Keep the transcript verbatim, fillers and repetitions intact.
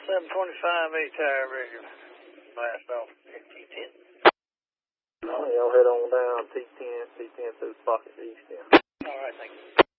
seven twenty-five, eight tower radio. Blast off T ten. Oh, y'all head on down T ten, T ten through the pocket east, yeah. All right, thank you.